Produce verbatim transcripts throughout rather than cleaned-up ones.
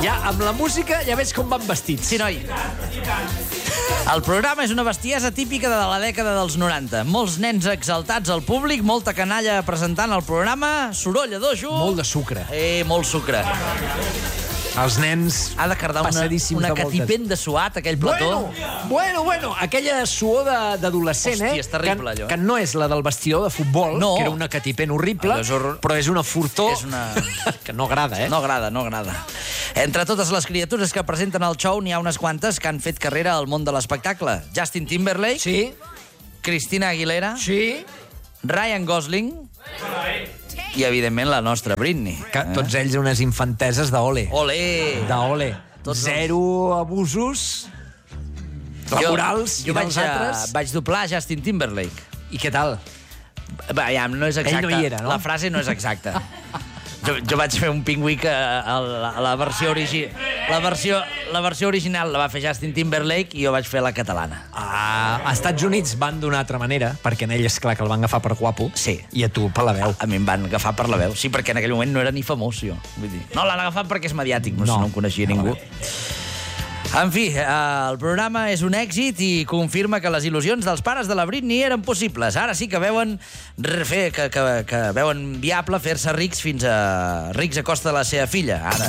Ja, amb la música ja veig com van vestits. Sí, noi. El programa és una bestiesa típica de la dècada dels noranta. Molts nens exaltats al públic, molta canalla presentant el programa, soroll a dojo... Molt de sucre. Eh, molt sucre. Els nens... Ha de cardar una, una catipent de suat, aquell plató. Bueno, bueno, bueno, aquella suor d'adolescent, eh? Hòstia, és terrible, que, allò. Que no és la del vestidor de futbol, no. Que era una catipent horrible, és horror... però és una fortor és una... que no agrada, eh? No agrada, no agrada. Entre totes les criatures que presenten el show, n'hi ha unes quantes que han fet carrera al món de l'espectacle. Justin Timberlake. Sí. Cristina Aguilera. Sí. Ryan Gosling. I, evidentment, la nostra Britney. Que, eh? Tots ells unes infanteses d'ole. Ole! D'ole. Tots Zero els... abusos laborals jo, jo i dels vaig, altres. vaig doblar Justin Timberlake. I què tal? Va, ja, no és exacta. Ell no hi era, no? La frase no és exacta. Jo, jo vaig fer un pingüí que a la, a la versió origi... La versió, la versió original la va fer Justin Timberlake i jo vaig fer la catalana. Ah, a Estats Units van d'una altra manera, perquè en ell és clar que el van agafar per guapo. Sí. I a tu per la veu. A, a mi em van agafar per la veu. Sí, perquè en aquell moment no era ni famós, jo. Vull dir, no, l'han agafat perquè és mediàtic, no, no. no em coneixia no, ningú. En fi, el programa és un èxit i confirma que les il·lusions dels pares de la Britney eren possibles. Ara sí que veuen, fer, que, que, que veuen viable fer-se rics fins a rics a costa de la seva filla. Ara.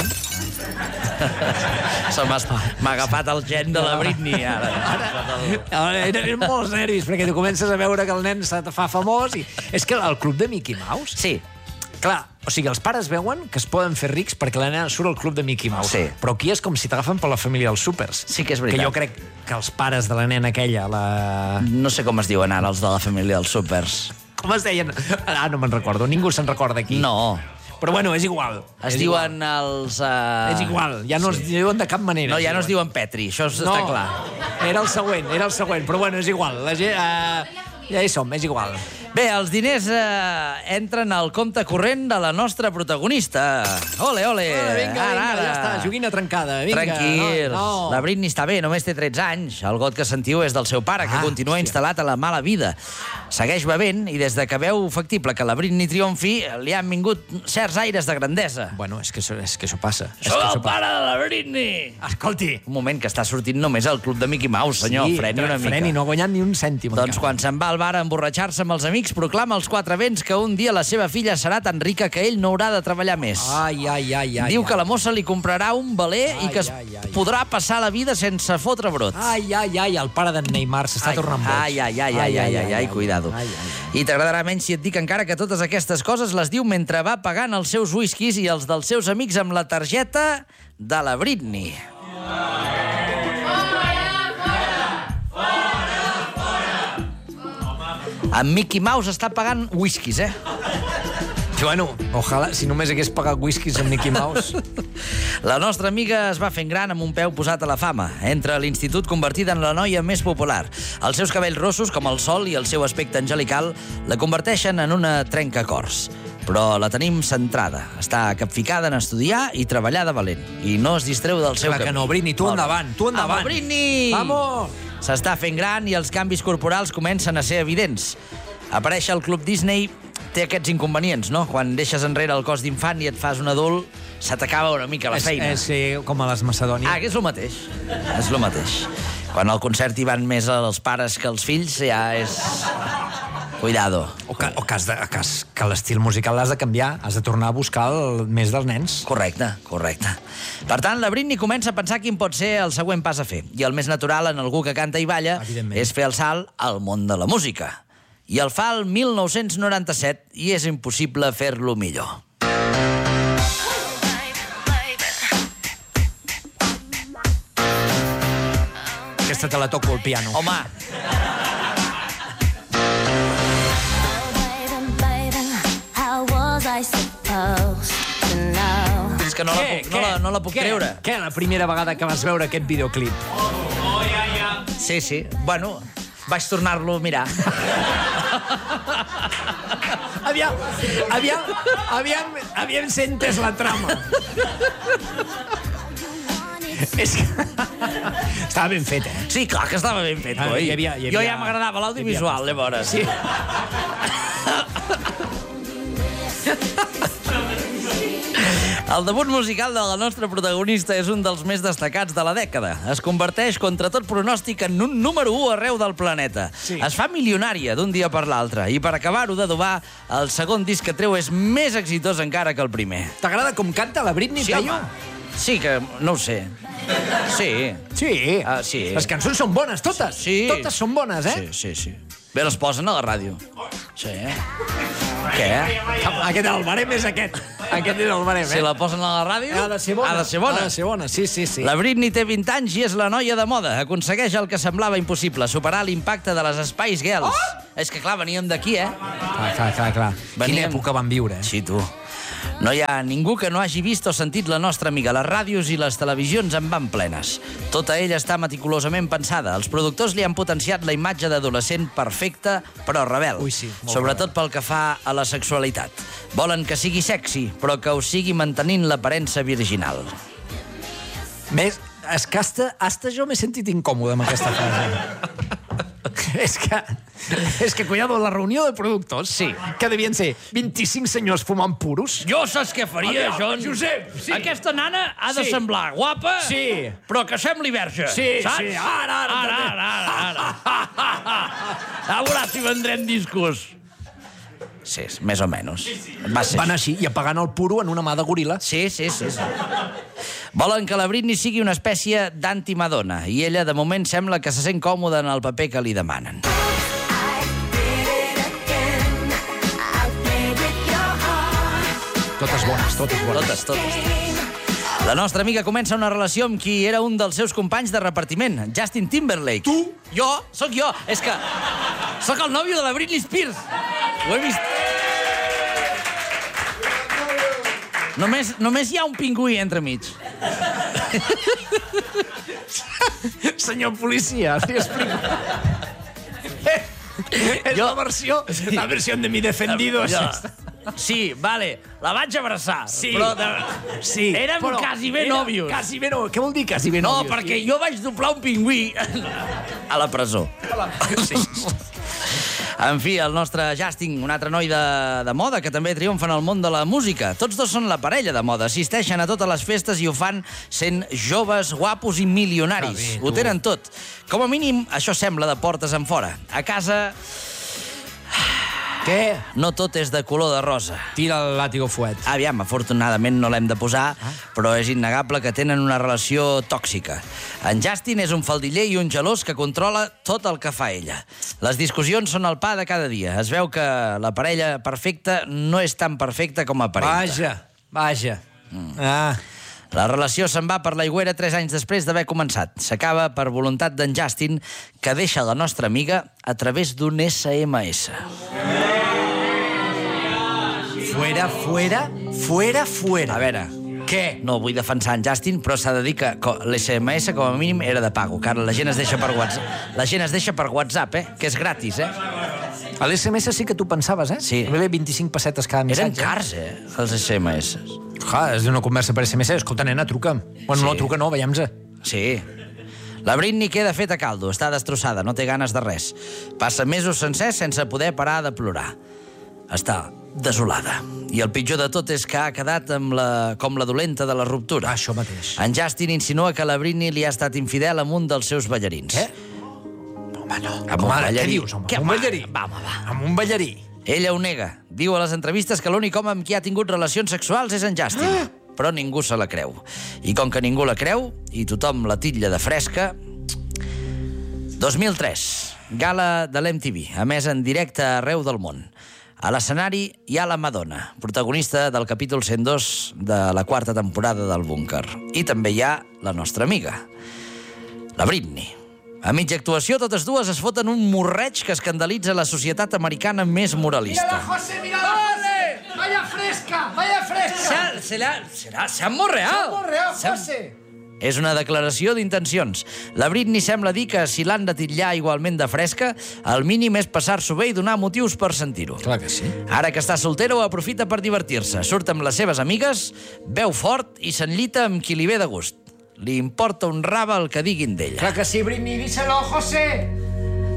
Se m'ha agafat el gen de la Britney, ara. Ara eren molts nervis, perquè tu comences a veure que el nen se fa famós i... És que el club de Mickey Mouse... Sí. Clar, o sigui, els pares veuen que es poden fer rics perquè la nena surt al club de Mickey Mouse. Sí. Però aquí és com si t'agafen per la família dels súpers. Sí que és veritat. Que jo crec que els pares de la nena aquella, la... No sé com es diuen ara, els de la família dels súpers. Com es deien? Ah, no me'n recordo. Ningú se'n recorda aquí. No. Però bueno, és igual. Es és diuen igual. els... Uh... És igual, ja no sí. es diuen de cap manera. No, ja no es diuen Petri, això no, està clar. Era el següent, era el següent, però bueno, és igual. La gent, uh, ja hi som, és igual. Bé, els diners eh, entren al compte corrent de la nostra protagonista. Ole, ole! Ah, vinga, ara, vinga, ara. ja està, joguina trencada. Vinga, tranquils. No, no. La Britney està bé, només té tretze anys. El got que sentiu és del seu pare, que ah, continua hòstia. instal·lat a la mala vida. Segueix bevent i des de que veu factible que la Britney triomfi, li han vingut certs aires de grandesa. Bueno, és que això, és que això passa. Soc el pare de la Britney! Escolti. Un moment, que està sortint només al club de Mickey Mouse, senyor. Sí, freni una mica. Freni, no ha guanyat ni un cèntim. Doncs quan se'n va al bar a emborratxar-se amb els amics, proclama als quatre vents que un dia la seva filla serà tan rica que ell no haurà de treballar més. Ai, ai, ai, ai. Diu que la mossa li comprarà un veler ai, i que es ai, ai. podrà passar la vida sense fotre brot. Ai, ai, ai, el pare d'en Neymar s'està tornant boig. Ai, ai, ai, ai, ai, ai, ai, cuidado. Ai, ai, ai. I t'agradarà menys si et dic encara que totes aquestes coses les diu mentre va pagant els seus whiskies i els dels seus amics amb la targeta de la Britney. En Mickey Mouse està pagant whiskies, eh? Bueno, ojalà, si només hagués pagat whiskies amb Mickey Mouse. La nostra amiga es va fent gran amb un peu posat a la fama. Entra a l'institut convertida en la noia més popular. Els seus cabells rossos, com el sol, i el seu aspecte angelical la converteixen en una trencacors. Però la tenim centrada. Està capficada en estudiar i treballar de valent. I no es distreu del seu Clar camí. que no, Britney, tu endavant, tu endavant. Vamos, Britney! Vamos! S'està fent gran i els canvis corporals comencen a ser evidents. Aparèixer al Club Disney té aquests inconvenients, no? Quan deixes enrere el cos d'infant i et fas un adult, se t'acaba una mica la feina. És, és com a les Macedònies. Ah, que és el mateix. És el mateix. Quan al concert hi van més els pares que els fills, ja és... Cuidado. O que, o que, has de, que, has, que l'estil musical l'has de canviar, has de tornar a buscar el més dels nens. Correcte, correcte. Per tant, la Britney comença a pensar quin pot ser el següent pas a fer. I el més natural en algú que canta i balla és fer el salt al món de la música. I el fa el mil nou-cents noranta-set i és impossible fer-lo millor. Aquesta te la toco al piano. Home! És que no la puc, no la, no la puc què? creure. Què, la primera vegada que vas veure aquest videoclip? Oh, ja, ja. Sí, sí. Bueno, vaig tornar-lo a mirar. Aviam, aviam, aviam, aviam si he entès la trama. És que... Estava ben fet, eh? Sí, clar que estava ben fet, Ah, coi. hi havia- hi havia- Jo ja m'agradava l'audiovisual, llavors. Sí. El debut musical de la nostra protagonista és un dels més destacats de la dècada. Es converteix contra tot pronòstic en un número u arreu del planeta. Sí. Es fa milionària d'un dia per l'altre. I per acabar-ho d'adobar, el segon disc que treu és més exitós encara que el primer. T'agrada com canta la Britney, Sí, Peyu? home. Sí, que no ho sé. Sí. Sí. Ah, sí. Les cançons són bones, totes. Sí. Totes són bones, eh? Sí, sí, sí. Bé, les posen a la ràdio. Sí. Què? Aquest, el barem és aquest. Aquest és el barem, eh? Si la posen a la ràdio... Ha de ser bona. Ha de ser bona. Ha de ser bona, sí, sí, sí. La Britney té vint anys i és la noia de moda. Aconsegueix el que semblava impossible, superar l'impacte de les Spice Girls. Oh! És que, clar, veníem d'aquí, eh? Clar, clar, clar. clar. Veníem... Quina època van viure, eh? Sí, tu. No hi ha ningú que no hagi vist o sentit la nostra amiga. Les ràdios i les televisions en van plenes. Tota ella està meticulosament pensada. Els productors li han potenciat la imatge d'adolescent perfecta, però rebel. Ui, sí, molt Sobretot pel que fa a la sexualitat. Volen que sigui sexy, però que ho sigui mantenint l'aparença virginal. Més, és que hasta, hasta jo m'he sentit incòmode amb aquesta frase. és que, és que, cuidado, la reunió de productors, sí, que devien ser vint-i-cinc senyors fumant puros. Jo saps què faria, Aviam, John? Josep, sí. Aquesta nana ha de Sí. semblar guapa, Sí. però que sembli verge. Sí, saps? sí, ara, ara, ara, ara, ara, ara. A veure si vendrem discos. Sí, més o menys. Va ser Van així, i apagant el puro en una mà de goril·la. Sí, sí, sí, sí. Volen que la Britney sigui una espècie d'anti-Madonna i ella, de moment, sembla que se sent còmoda en el paper que li demanen. Totes bones, totes bones. Totes, totes. La nostra amiga comença una relació amb qui era un dels seus companys de repartiment, Justin Timberlake. Tu? Jo? Sóc jo. És que sóc el nòvio de la Britney Spears. Ho he vist. Només, només hi ha un pingüí entremig. Senyor policia, li explico. És Jo- la versió, la versió de mi defendido. Jo- Sí, vale, la vaig abraçar. Sí, però de... sí. Érem però quasi bé era nòvios. Quasi bé nòvios. Què vol dir quasi bé No, nòvios? perquè jo vaig doblar un pingüí a la presó. Sí. En fi, el nostre Justin, un altre noi de, de moda que també triomfa en el món de la música. Tots dos són la parella de moda, assisteixen a totes les festes i ho fan sent joves, guapos i milionaris. Que bé, Ho tu. tenen tot. Com a mínim, això sembla de portes en fora. A casa, Què? no tot és de color de rosa. Tira el làtigo fuet. Aviam, afortunadament no l'hem de posar, però és innegable que tenen una relació tòxica. En Justin és un faldiller i un gelós que controla tot el que fa ella. Les discussions són el pa de cada dia. Es veu que la parella perfecta no és tan perfecta com aparenta. Vaja, vaja. Mm. Ah, La relació se'n va per l'aigüera tres anys després d'haver començat. S'acaba per voluntat d'en Justin, que deixa la nostra amiga a través d'un esse eme esse. fuera, fuera, fuera, fuera. A veure, Què? no vull defensar en Justin, però s'ha de dir que co- l'esse eme esse, com a mínim, era de pago. Que ara la gent es deixa per WhatsApp, la gent es deixa per WhatsApp, eh? Que és gratis, eh? A l'esse eme esse sí que tu pensaves, eh? Sí. Ve vint-i-cinc pessetes cada missatge. Eren cars, eh? Els esse eme esse. Clar, és una conversa per esse eme esse. Escolta, nena, truca'm. Bueno, Sí. no, truca no, veiem-se. Sí. La Britney queda feta caldo, està destrossada, no té ganes de res. Passa mesos sencers sense poder parar de plorar. Està desolada. I el pitjor de tot és que ha quedat amb la, com la dolenta de la ruptura. Ah, això mateix. En Justin insinua que la Britney li ha estat infidel amb un dels seus ballarins. Què? Home, no. Amb Home, un ara, ballarí. Què dius, home? Què, Amb un va, ballarí? va, home, va. Amb un ballarí. Ella ho nega. Diu a les entrevistes que l'únic home amb qui ha tingut relacions sexuals és en Justin. Ah! Però ningú se la creu. I com que ningú la creu, i tothom la titlla de fresca... dos mil tres, gala de l'Em te ve, emesa en directe arreu del món. A l'escenari hi ha la Madonna, protagonista del capítol cent dos de la quarta temporada del Búnquer. I també hi ha la nostra amiga, la Britney. A mitja actuació, totes dues es foten un morreig que escandalitza la societat americana més moralista. José, mira la José! Vaya fresca, vaya fresca! Se, se, la, serà, se han morreado. José! És una declaració d'intencions. La Britney sembla dir que si l'han de titllar igualment de fresca, el mínim és passar-s'ho bé i donar motius per sentir-ho. Clar que sí. Ara que està soltera ho aprofita per divertir-se. Surt amb les seves amigues, beu fort i s'enllita amb qui li ve de gust. Li importa un rave el que diguin d'ella. Clar que sí, Britney, díselo, José!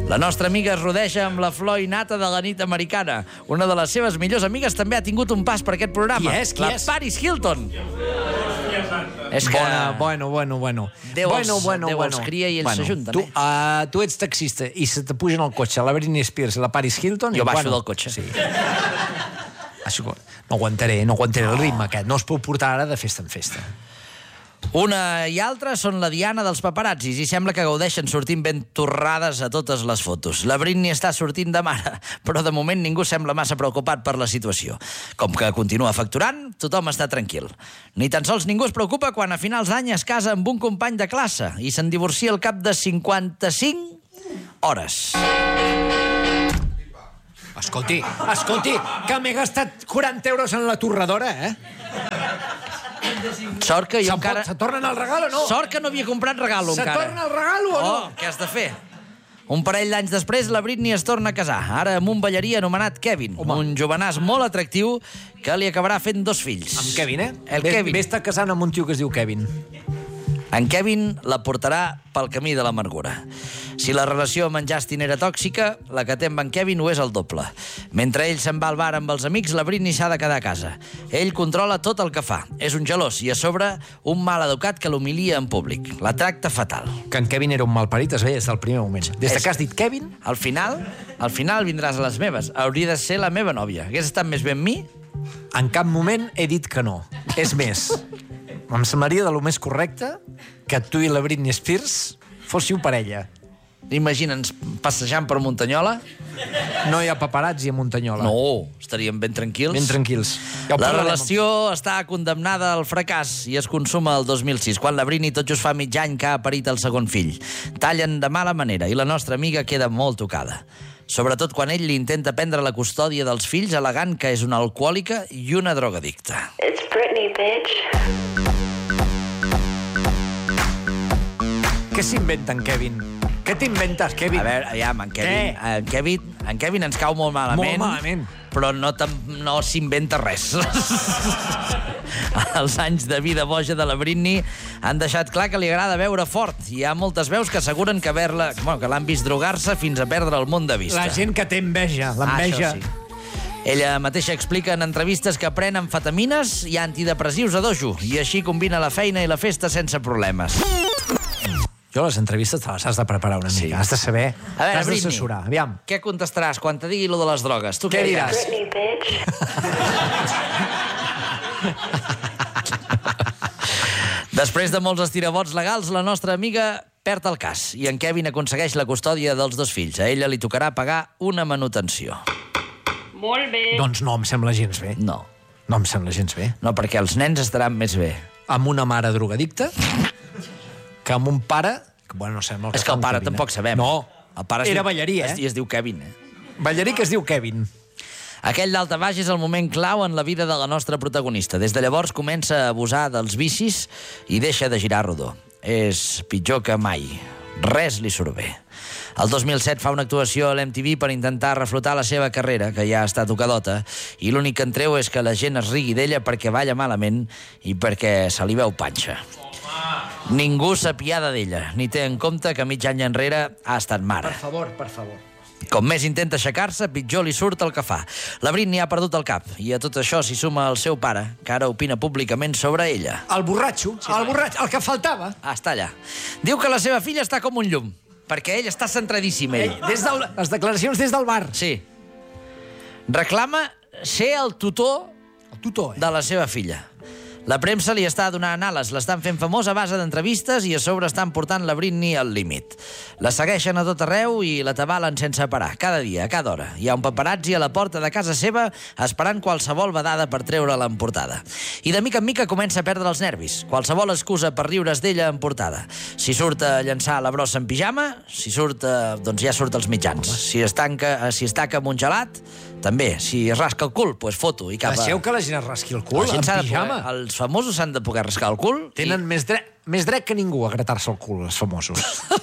La nostra amiga es rodeja amb la flor innata de la nit americana. Una de les seves millors amigues també ha tingut un pas per aquest programa. Qui és? Qui la és? Paris Hilton. És que... Bona, bueno, bueno, bueno. Déu els- bueno, bueno, Déu bueno. els cria i ells bueno, s'ajunten, Tu, eh? uh, tu ets taxista i se te pugen al cotxe la Britney Spears i la Paris Hilton... Jo i, baixo bueno, del cotxe. Sí. Això, no aguantaré, no aguantaré el ritme aquest. No es pot portar ara de festa en festa. Una i altra són la diana dels paparazzis i sembla que gaudeixen sortint ben torrades a totes les fotos. La Britney està sortint de mare, però de moment ningú sembla massa preocupat per la situació. Com que continua facturant, tothom està tranquil. Ni tan sols ningú es preocupa quan a finals d'any es casa amb un company de classe i se'n divorcia al cap de cinquanta-cinc hores. Escolti, escolti, que m'he gastat quaranta euros en la torradora, eh? Sort que jo Se'n encara... pot, se tornen el regal o no? Sort que no havia comprat regalo Se encara. torna el regal o no? Oh, què has de fer? Un parell d'anys després, la Britney es torna a casar, ara amb un ballarí anomenat Kevin, Home. un jovenàs molt atractiu que li acabarà fent dos fills. Amb Kevin, eh? El Ves- Kevin. Ves estar casant amb un tio que es diu Kevin. En Kevin la portarà pel camí de l'amargura. Si la relació amb en Justin era tòxica, la que té amb en Kevin ho és el doble. Mentre ell se'n va al bar amb els amics, la Britney s'ha de quedar a casa. Ell controla tot el que fa. És un gelós i, a sobre, un mal educat que l'humilia en públic. La tracta fatal. Que en Kevin era un malparit, es veia des del primer moment. Des de És- que has dit Kevin, Al final, al final vindràs a les meves. Hauria de ser la meva nòvia. Hagués estat més bé amb mi? en cap moment he dit que no. És més, em semblaria de lo més correcte que tu i la Britney Spears fóssiu parella. Imagina'ns passejant per Muntanyola. No hi ha paparazzi a Muntanyola. No, estaríem ben tranquils. Ben tranquils. Ja ho La parlarem. relació està condemnada al fracàs i es consuma el dos mil sis, quan la Britney tot just fa mig any que ha parit el segon fill. Tallen de mala manera i la nostra amiga queda molt tocada. Sobretot quan ell li intenta prendre la custòdia dels fills al·legant que és una alcohòlica i una drogadicta. It's Britney, bitch. Què s'inventa en Kevin? Què t'inventes, Kevin? A veure, aviam, en Kevin, Què? en Kevin, en Kevin ens cau molt malament. Molt malament. Però no, tam- no s'inventa res. Els anys de vida boja de la Britney han deixat clar que li agrada veure fort. Hi ha moltes veus que asseguren que, haver-la- bueno, que l'han vist drogar-se fins a perdre el món de vista. La gent que té enveja, l'enveja. Ah, això sí. Ella mateixa explica en entrevistes que pren amfetamines i antidepressius a dojo i així combina la feina i la festa sense problemes. Jo les entrevistes te les has de preparar una Sí. mica. Has de saber, A veure, t'has Britney, d'assessorar. Aviam. què contestaràs quan te digui lo de les drogues? Tu què, Què diràs? diràs? Britney, bitch. Després de molts estirabots legals, la nostra amiga perd el cas i en Kevin aconsegueix la custòdia dels dos fills. A ella li tocarà pagar una manutenció. Molt bé. Doncs no em sembla gens bé. No, No em sembla gens bé. no, perquè els nens estaran més bé. Amb una mare drogadicta que amb un pare... Que, bueno, no sé, no És que el pare tampoc sabem. No, el pare es era diu, ballarí, eh? es, I es diu Kevin, eh? Ballarí que es diu Kevin. Aquell d'alta baix és el moment clau en la vida de la nostra protagonista. Des de llavors comença a abusar dels vicis i deixa de girar rodó. És pitjor que mai. Res li surt bé. El dos mil set fa una actuació a l'M T V per intentar reflotar la seva carrera, que ja està tocadota, i l'únic que en treu és que la gent es rigui d'ella perquè balla malament i perquè se li veu panxa. Ningú s'apiada d'ella, ni té en compte que mig any enrere ha estat mare. Per favor, per favor. Com més intenta aixecar-se, pitjor li surt el que fa. La Britney ha perdut el cap, i a tot això s'hi suma el seu pare, que ara opina públicament sobre ella. El borratxo, el borratxo, el que faltava. Ah, està allà. Diu que la seva filla està com un llum, perquè ell està centradíssim, ell. Ell, des del, les declaracions des del bar. Sí. Reclama ser el tutor El tutor, eh? de la seva filla. La premsa li està donant ales, l'estan fent famosa a base d'entrevistes i a sobre estan portant la Britney al límit. La segueixen a tot arreu i la tabalen sense parar, cada dia, a cada hora. Hi ha un paparazzi a la porta de casa seva esperant qualsevol vedada per treure-la en portada. I de mica en mica comença a perdre els nervis. Qualsevol excusa per riure's d'ella en portada. Si surt a llançar la brossa en pijama, si surt, eh, doncs ja surt als mitjans. Si es, tanca, eh, si es taca amb un gelat, també. Si es rasca el cul, doncs foto i cap a... Deixeu que la gent es rasqui el cul, La gent en s'ha de pijama. poder, els famosos s'han de poder rascar el cul. Tenen més, dret, més dret que ningú a gratar-se el cul, els famosos.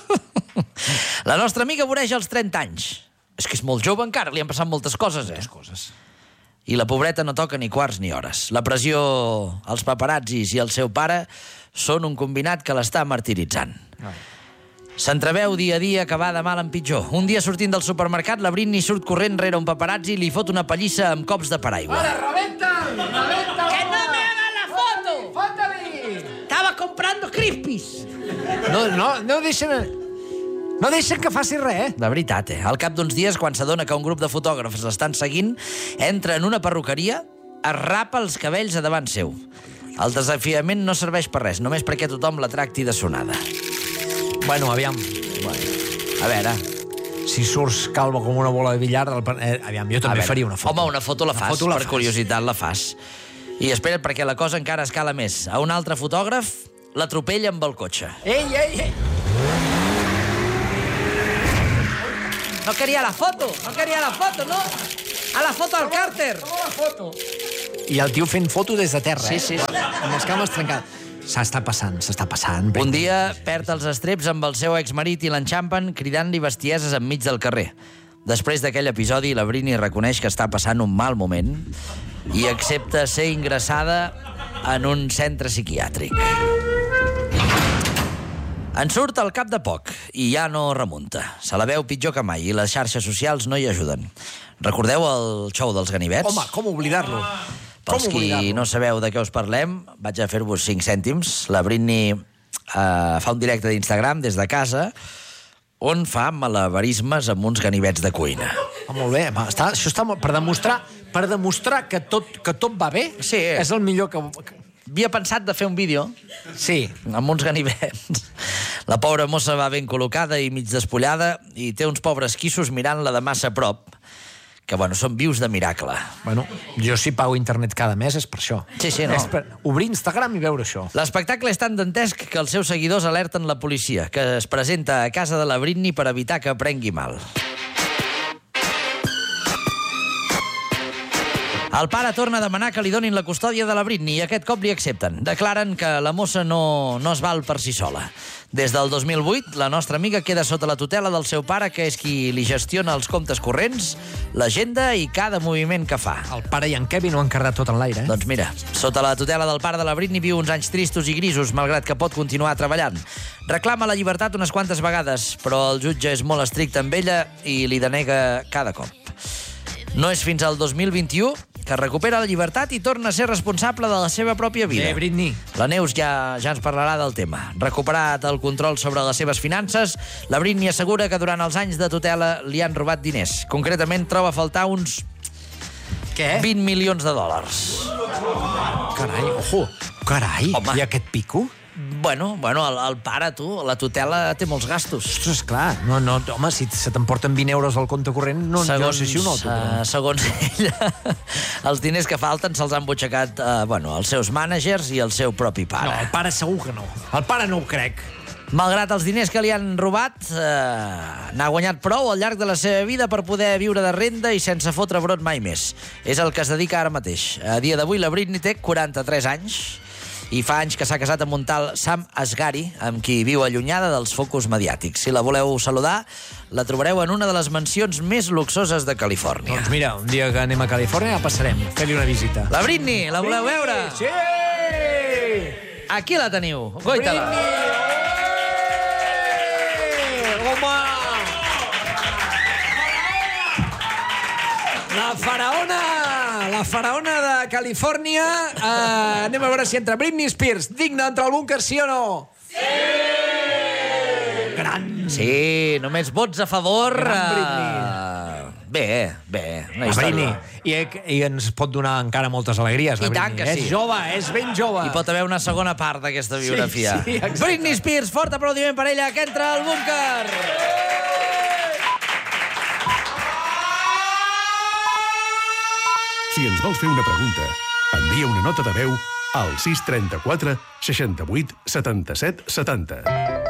La nostra amiga voreja els trenta anys. És que és molt jove encara, li han passat moltes coses, eh? coses. I la pobreta no toca ni quarts ni hores. La pressió, els paparazzis i el seu pare són un combinat que l'està martiritzant. Ai. S'entreveu dia a dia que va de mal en pitjor. Un dia sortint del supermercat, la Britney surt corrent rere un paparazzi i li fot una pallissa amb cops de paraigua. ¡Ahora, rebenta! ¡Rebenta! ¡Que no me hagan la foto! ¡Fótale! Estava comprando Crispies. No, no, no deixen... No deixen que faci res, eh? De veritat, eh? Al cap d'uns dies, quan s'adona que un grup de fotògrafs l'estan seguint, entra en una perruqueria, es rapa els cabells a davant seu. El desafiament no serveix per res, només perquè tothom la tracti de sonada. Bueno, aviam. Bueno, a veure... Si surts calvo com una bola de billar... Del... Eh, aviam, jo també faria una foto. Home, una foto la fas, foto la per fas. curiositat la fas. I espera't, perquè la cosa encara escala més. A un altre fotògraf l'atropella amb el cotxe. Ei, ei, ei! No quería la foto, no quería la foto, no. A la foto al càrter. I el tio fent foto des de terra, Sí, eh? sí, sí. Amb els cames trencats. S'està passant, s'està passant. Un dia perd els estreps amb el seu exmarit i l'enxampen cridant-li bestieses enmig del carrer. Després d'aquell episodi, la Britney reconeix que està passant un mal moment i accepta ser ingressada en un centre psiquiàtric. En surt al cap de poc i ja no remunta. Se la veu pitjor que mai i les xarxes socials no hi ajuden. Recordeu el show dels ganivets? Home, com oblidar-lo? Pels Com qui oblidar-lo? no sabeu de què us parlem, vaig a fer-vos cinc cèntims. La Britney eh, fa un directe d'Instagram des de casa on fa malabarismes amb uns ganivets de cuina. Ah, molt bé. Va, està, això està molt... Per demostrar, per demostrar que, tot, que tot va bé, Sí. és el millor que... Havia pensat de fer un vídeo Sí. amb uns ganivets. La pobra mossa va ben col·locada i mig despullada i té uns pobres quissos mirant-la de massa a prop, que, bueno, són vius de miracle. Bueno, jo si pago internet cada mes és per això. Sí, sí, no. És per obrir Instagram i veure això. L'espectacle és tan dantesc que els seus seguidors alerten la policia, que es presenta a casa de la Britney per evitar que prengui mal. El pare torna a demanar que li donin la custòdia de la Britney i aquest cop li accepten. Declaren que la mossa no, no es val per si sola. Des del dos mil vuit, la nostra amiga queda sota la tutela del seu pare, que és qui li gestiona els comptes corrents, l'agenda i cada moviment que fa. El pare i en Kevin ho han carregat tot en l'aire, eh? Doncs mira, sota la tutela del pare de la Britney viu uns anys tristos i grisos, malgrat que pot continuar treballant. Reclama la llibertat unes quantes vegades, però el jutge és molt estricte amb ella i li denega cada cop. No és fins al dos mil vint-i-u que recupera la llibertat i torna a ser responsable de la seva pròpia vida. Bé, Britney. La Neus ja, ja ens parlarà del tema. Recuperat el control sobre les seves finances, la Britney assegura que durant els anys de tutela li han robat diners. Concretament, troba a faltar uns Què? vint milions de dòlars. Carai, ojo. Carai, Home. i aquest pico? Bueno, bueno, el, el pare, tu, la tutela té molts gastos. Ostres, clar. No, no, home, si se t'emporten vint euros al compte corrent, no, jo no sé si ho noto. Però... uh, segons ella, els diners que falten se'ls han butxacat uh, bueno, els seus mànagers i el seu propi pare. No, el pare segur que no. El pare no ho crec. Malgrat els diners que li han robat, eh, n'ha guanyat prou al llarg de la seva vida per poder viure de renda i sense fotre brot mai més. És el que es dedica ara mateix. A dia d'avui, la Britney té quaranta-tres anys i fa anys que s'ha casat amb un tal Sam Asghari, amb qui viu allunyada dels focus mediàtics. Si la voleu saludar, la trobareu en una de les mansions més luxoses de Califòrnia. Doncs mira, un dia que anem a Califòrnia ja passarem. Fer-li una visita. La Britney, la voleu veure? Sí! Aquí la teniu. Goita-la. Home! La faraona! La faraona de Califòrnia. Uh, anem a veure si entra Britney Spears. Digna d'entrar al búnquer, sí o no? Sí! Gran. Sí, només vots a favor. Gran Britney. Uh, bé, bé. Una La història. Britney. I, I ens pot donar encara moltes alegries, la I tant Britney. que sí. És jove, és ben jove. Hi pot haver una segona part d'aquesta biografia. sí, exacte. Britney Spears, fort aplaudiment per ella, que entra al búnquer. Si ens vols fer una pregunta, envia una nota de veu al sis trenta-quatre seixanta-vuit setanta-set setanta.